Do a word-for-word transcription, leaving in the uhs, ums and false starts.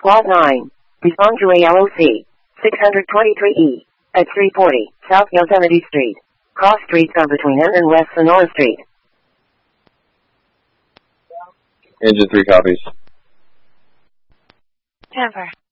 Lot nine. Respond to A L O C. six twenty-three E. At three forty, South Yosemite Street. Cross streets are between N and West Sonora Street. Engine three copies. Jennifer.